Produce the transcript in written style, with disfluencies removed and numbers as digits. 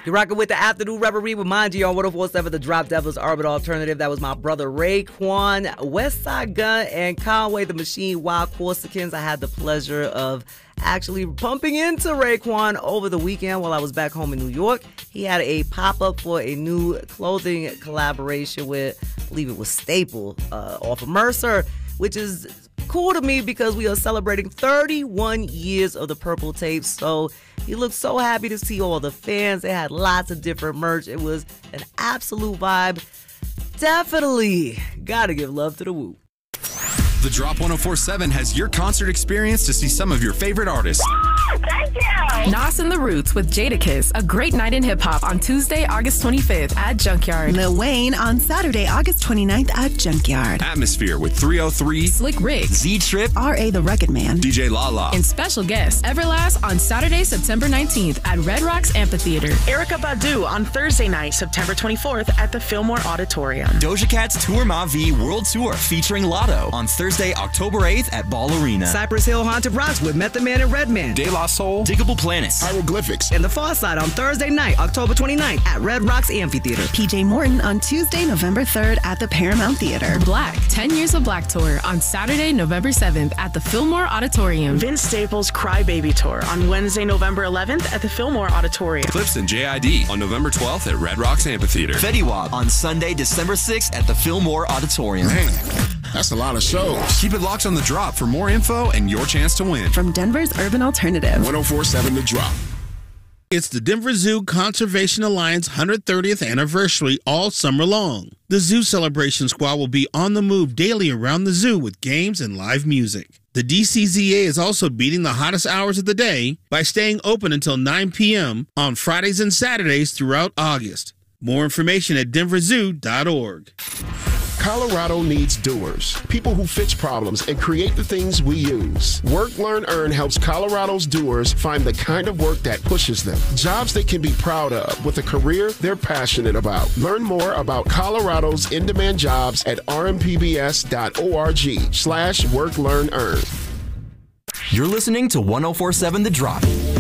You're rocking with the Afternoon Reverie with Mind you on 104.7 The Drop Devil's Urban Alternative. That was my brother Raekwon, Westside Gunn, and Conway the Machine Wild Corsicans. I had the pleasure of actually bumping into Raekwon over the weekend while I was back home in New York. He had a pop-up for a new clothing collaboration with, I believe it was Staple, off of Mercer, which is cool to me because we are celebrating 31 years of the Purple Tape. So he looked so happy to see all the fans. They had lots of different merch. It was an absolute vibe. Definitely gotta give love to the Woo. The Drop 104.7 has your concert experience to see some of your favorite artists. Thank you. Nas and the Roots with Jadakiss, a great night in hip-hop on Tuesday, August 25th at Junkyard. Lil Wayne on Saturday, August 29th at Junkyard. Atmosphere with 303, Slick Rick, Z-Trip, R.A. the Rugged Man, DJ Lala, and special guest Everlast on Saturday, September 19th at Red Rocks Amphitheater. Erykah Badu on Thursday night, September 24th at the Fillmore Auditorium. Doja Cat's Tour Ma Vie World Tour featuring Lotto on Thursday, October 8th at Ball Arena. Cypress Hill Haunted Rocks with Method Man and Redman. De La Soul, Diggable Planets, Hieroglyphics, And The Far Side on Thursday night, October 29th at Red Rocks Amphitheater. PJ Morton on Tuesday, November 3rd at the Paramount Theater. Black, 10 Years of Black Tour on Saturday, November 7th at the Fillmore Auditorium. Vince Staples' Cry Baby Tour on Wednesday, November 11th at the Fillmore Auditorium. Clips and JID on November 12th at Red Rocks Amphitheater. Fetty Wap on Sunday, December 6th at the Fillmore Auditorium. Man, that's a lot of shows. Keep it locked on The Drop for more info and your chance to win. From Denver's Urban Alternative. 104.7 The Drop. It's the Denver Zoo Conservation Alliance 130th anniversary all summer long. The Zoo Celebration Squad will be on the move daily around the zoo with games and live music. The DCZA is also beating the hottest hours of the day by staying open until 9 p.m. on Fridays and Saturdays throughout August. More information at denverzoo.org. Colorado needs doers, people who fix problems and create the things we use. Work, Learn, Earn helps Colorado's doers find the kind of work that pushes them, jobs they can be proud of with a career they're passionate about. Learn more about Colorado's in-demand jobs at rmpbs.org/work, learn, earn. You're listening to 104.7 The Drop.